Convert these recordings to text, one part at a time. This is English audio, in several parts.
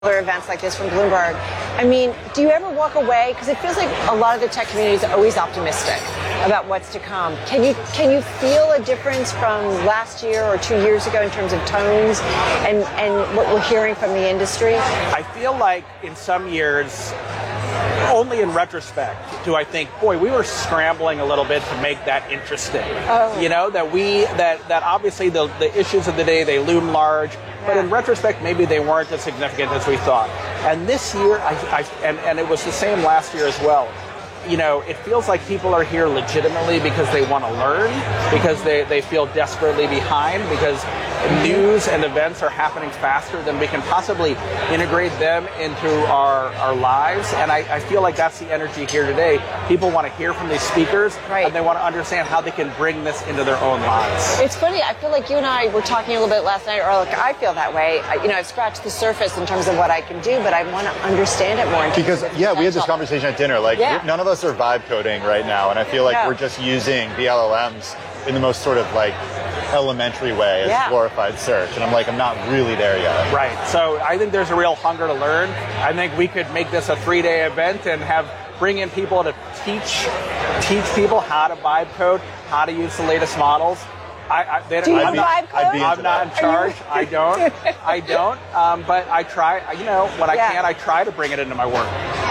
other events like this from Bloomberg. I mean, do you ever walk away? Because it feels like a lot of the tech community is always optimistic about what's to come. Can you feel a difference from last year or 2 years ago in terms of tones and what we're hearing from the industry? I feel like in some years, only in retrospect do I think, boy, we were scrambling a little bit to make that interesting. Oh. You know, that obviously the issues of the day, they loom large, but in retrospect, maybe they weren't as significant as we thought. And this year, and it was the same last year as well. You know, it feels like people are here legitimately because they want to learn, because they feel desperately behind, because news and events are happening faster than we can possibly integrate them into our lives. And I feel like that's the energy here today. People want to hear from these speakers, and they want to understand how they can bring this into their own lives. It's funny. I feel like you and I were talking a little bit last night, or like I feel that way. I've scratched the surface in terms of what I can do, but I want to understand it more. Because, we had this conversation at dinner. None of us are vibe coding right now, and I feel like we're just using the LLMs in the most sort of like elementary way as glorified search, and I'm not really there yet. Right. So I think there's a real hunger to learn. I think we could make this a 3-day event and bring in people to teach people how to vibe code, how to use the latest models. Do you vibe code? I'm not in charge. I don't. But I try. When I can, I try to bring it into my work.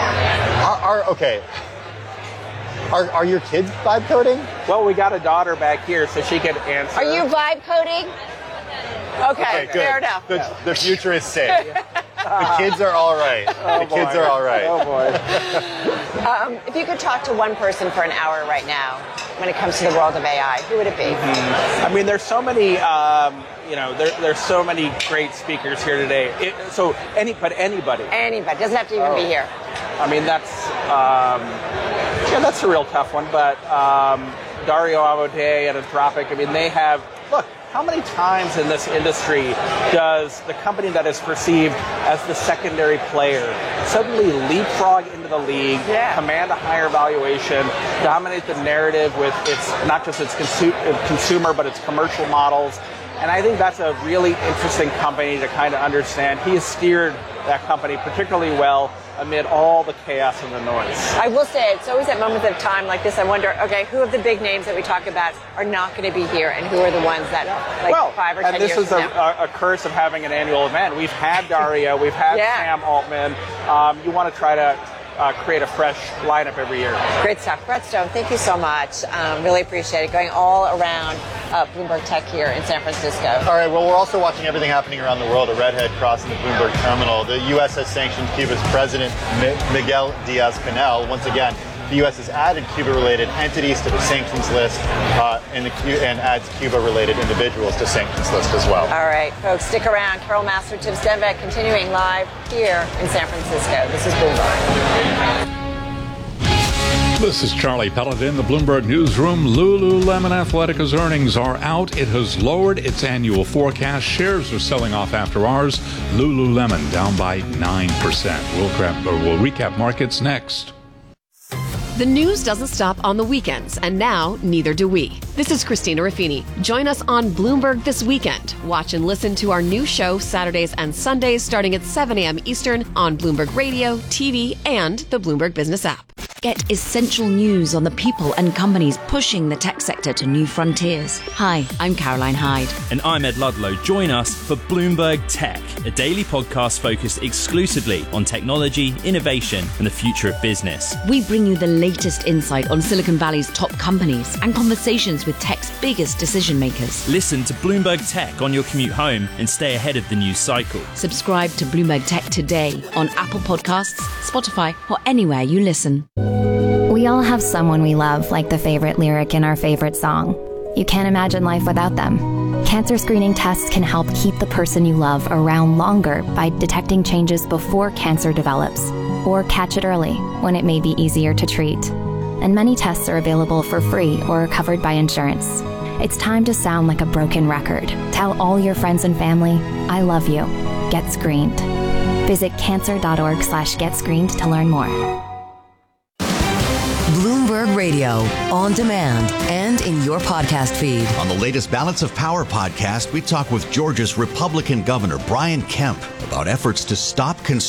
Are your kids vibe coding? Well, we got a daughter back here, so she could answer. Are you vibe coding? Okay, good. Fair enough. The future is safe. The kids are all right. Kids are all right. Oh, boy. If you could talk to one person for an hour right now when it comes to the world of AI, who would it be? Mm-hmm. I mean, there's so many, there's so many great speakers here today. Anybody. Anybody. Doesn't have to even be here. I mean, that's a real tough one. But Dario Amodei at Anthropic, I mean, they have, look, how many times in this industry does the company that is perceived as the secondary player suddenly leapfrog into the league, command a higher valuation, dominate the narrative with not just its consumer, but its commercial models? And I think that's a really interesting company to kind of understand. He has steered that company particularly well amid all the chaos and the noise. I will say, it's always at moments of time like this, I wonder, okay, who of the big names that we talk about are not going to be here, and who are the ones that, 5 or 10 years from now? And this is a curse of having an annual event. We've had Dario, we've had Sam Altman. You want to try to create a fresh lineup every year. Great stuff. Brett Stone, thank you so much. Really appreciate it. Going all around Bloomberg Tech here in San Francisco. All right, well, we're also watching everything happening around the world. A redhead crossing the Bloomberg terminal. The U.S. has sanctioned Cuba's president, Miguel Diaz-Canel. Once again, the U.S. has added Cuba-related entities to the sanctions list and adds Cuba-related individuals to sanctions list as well. All right, folks, stick around. Carol Master, Tim Stenbeck, continuing live here in San Francisco. This is Bloomberg. This is Charlie Pellet in the Bloomberg Newsroom. Lululemon Athletica's earnings are out. It has lowered its annual forecast. Shares are selling off after hours. Lululemon down by 9%. We'll recap markets next. The news doesn't stop on the weekends, and now neither do we. This is Christina Ruffini. Join us on Bloomberg This Weekend. Watch and listen to our new show Saturdays and Sundays starting at 7 a.m. Eastern on Bloomberg Radio, TV, and the Bloomberg Business app. Get essential news on the people and companies pushing the tech sector to new frontiers. Hi, I'm Caroline Hyde. And I'm Ed Ludlow. Join us for Bloomberg Tech, a daily podcast focused exclusively on technology, innovation, and the future of business. We bring you the latest insight on Silicon Valley's top companies and conversations with tech's biggest decision makers. Listen to Bloomberg Tech on your commute home and stay ahead of the news cycle. Subscribe to Bloomberg Tech today on Apple Podcasts, Spotify, or anywhere you listen. We all have someone we love, like the favorite lyric in our favorite song. You can't imagine life without them. Cancer screening tests can help keep the person you love around longer by detecting changes before cancer develops, or catch it early when it may be easier to treat. And many tests are available for free or are covered by insurance. It's time to sound like a broken record. Tell all your friends and family, I love you. Get screened. Visit cancer.org/getscreened to learn more. Bloomberg Radio, on demand and in your podcast feed. On the latest Balance of Power podcast, we talk with Georgia's Republican Governor Brian Kemp about efforts to stop